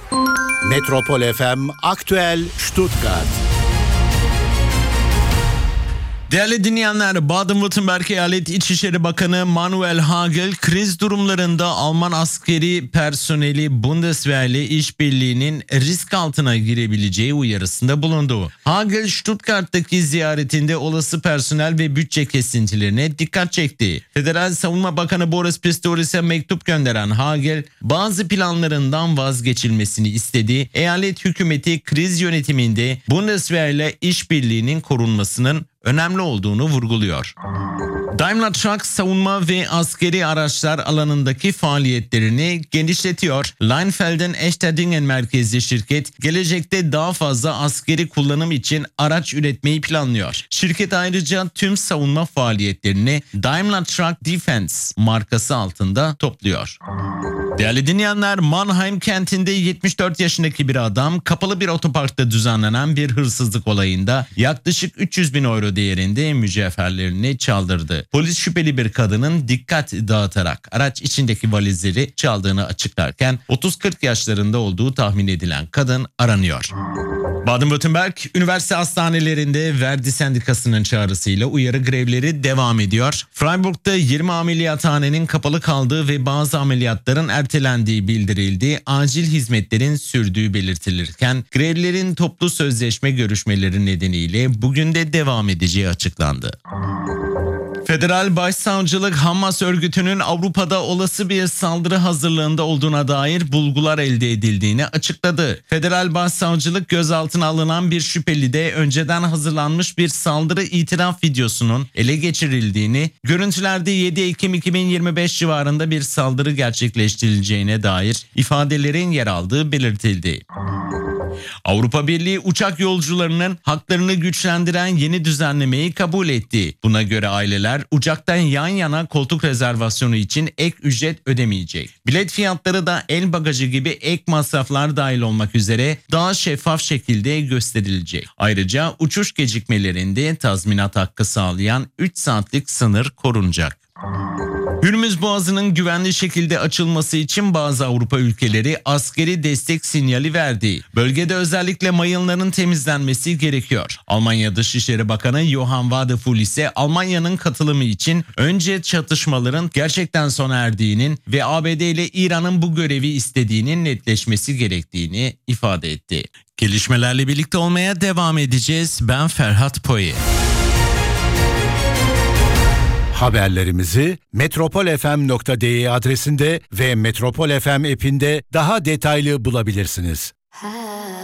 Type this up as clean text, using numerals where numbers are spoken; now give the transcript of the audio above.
Metropol FM Aktüel Stuttgart. Değerli dinleyenler, Baden-Württemberg Eyalet İçişleri Bakanı Manuel Hagel, kriz durumlarında Alman askeri personeli Bundeswehr ile işbirliğinin risk altına girebileceği uyarısında bulundu. Hagel, Stuttgart'taki ziyaretinde olası personel ve bütçe kesintilerine dikkat çekti. Federal Savunma Bakanı Boris Pistorius'e mektup gönderen Hagel, bazı planlarından vazgeçilmesini istedi. Eyalet hükümeti kriz yönetiminde Bundeswehr ile işbirliğinin korunmasının önemli olduğunu vurguluyor. Daimler Truck savunma ve askeri araçlar alanındaki faaliyetlerini genişletiyor. Leinfelden Echterdingen merkezli şirket gelecekte daha fazla askeri kullanım için araç üretmeyi planlıyor. Şirket ayrıca tüm savunma faaliyetlerini Daimler Truck Defense markası altında topluyor. Değerli dinleyenler, Mannheim kentinde 74 yaşındaki bir adam kapalı bir otoparkta düzenlenen bir hırsızlık olayında yaklaşık 300 bin euro değerinde mücevherlerini çaldırdı. Polis şüpheli bir kadının dikkat dağıtarak araç içindeki valizleri çaldığını açıklarken 30-40 yaşlarında olduğu tahmin edilen kadın aranıyor. Baden-Württemberg üniversite hastanelerinde Verdi Sendikası'nın çağrısıyla uyarı grevleri devam ediyor. Freiburg'da 20 ameliyathanenin kapalı kaldığı ve bazı ameliyatların ertelendiği bildirildi. Acil hizmetlerin sürdüğü belirtilirken grevlerin toplu sözleşme görüşmeleri nedeniyle bugün de devam edeceği açıklandı. Federal Başsavcılık, Hamas örgütünün Avrupa'da olası bir saldırı hazırlığında olduğuna dair bulgular elde edildiğini açıkladı. Federal Başsavcılık, gözaltına alınan bir şüpheli de önceden hazırlanmış bir saldırı itiraf videosunun ele geçirildiğini, görüntülerde 7 Ekim 2025 civarında bir saldırı gerçekleştirileceğine dair ifadelerin yer aldığı belirtildi. Avrupa Birliği uçak yolcularının haklarını güçlendiren yeni düzenlemeyi kabul etti. Buna göre aileler uçaktan yan yana koltuk rezervasyonu için ek ücret ödemeyecek. Bilet fiyatları da el bagajı gibi ek masraflar dahil olmak üzere daha şeffaf şekilde gösterilecek. Ayrıca uçuş gecikmelerinde tazminat hakkı sağlayan 3 saatlik sınır korunacak. Hürmüz Boğazı'nın güvenli şekilde açılması için bazı Avrupa ülkeleri askeri destek sinyali verdi. Bölgede özellikle mayınların temizlenmesi gerekiyor. Almanya Dışişleri Bakanı Johann Wadephul ise Almanya'nın katılımı için önce çatışmaların gerçekten sona erdiğinin ve ABD ile İran'ın bu görevi istediğinin netleşmesi gerektiğini ifade etti. Gelişmelerle birlikte olmaya devam edeceğiz. Ben Ferhat Poyi. Haberlerimizi metropolfm.de adresinde ve Metropol FM app'inde daha detaylı bulabilirsiniz.